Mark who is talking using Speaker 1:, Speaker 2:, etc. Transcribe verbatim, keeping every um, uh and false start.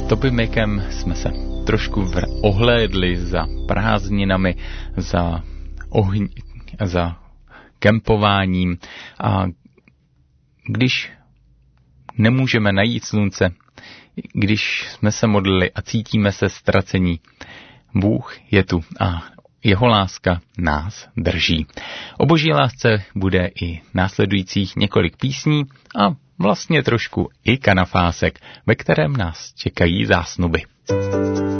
Speaker 1: Topimikem jsme se trošku ohlédli za prázdninami, za, ohň, za kempováním a když nemůžeme najít slunce, když jsme se modlili a cítíme se ztracení, Bůh je tu a jeho láska nás drží. O boží lásce bude i následujících několik písní a vlastně trošku i kanafásek, ve kterém nás čekají zásnuby.